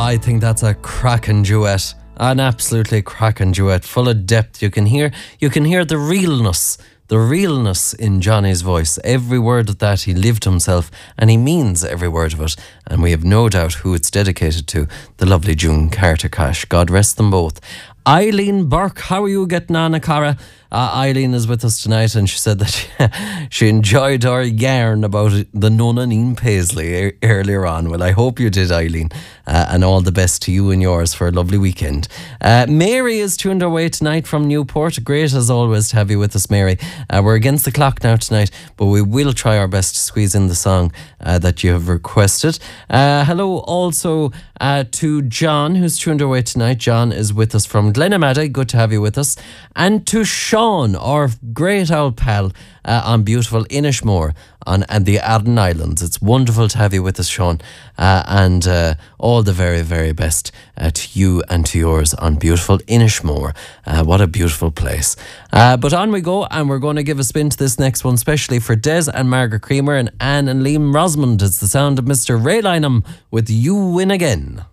I think that's a cracking duet. An absolutely cracking duet, full of depth. You can hear the realness in Johnny's voice. Every word of that, he lived himself, and he means every word of it. And we have no doubt who it's dedicated to, the lovely June Carter Cash. God rest them both. Eileen Burke, how are you getting on, Cara? Eileen is with us tonight, and she said that she enjoyed our yarn about the nun and Ian Paisley earlier on. Well, I hope you did, Eileen, and all the best to you and yours for a lovely weekend. Mary is tuned our way tonight from Newport. Great as always to have you with us, Mary. We're against the clock now tonight, but we will try our best to squeeze in the song that you have requested. Hello also to John, who's tuned our way tonight. John is with us from Glenamaddy. Good to have you with us. And to Sean, our great old pal on beautiful Inishmore and the Arden Islands. It's wonderful to have you with us, Sean, and all the very, very best to you and to yours on beautiful Inishmore. What a beautiful place. But on we go, and we're going to give a spin to this next one, especially for Des and Margaret Creamer and Anne and Liam Rosamond. It's the sound of Mr. Ray Lynham with You Win Again.